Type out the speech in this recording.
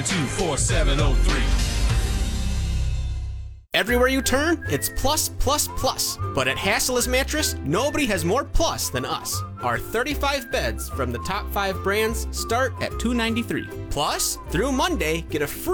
24703. Everywhere you turn, it's plus, plus, plus. But at Hassela's Mattress, nobody has more plus than us. Our 35 beds from the top 5 brands start at $293. Plus, through Monday, get a free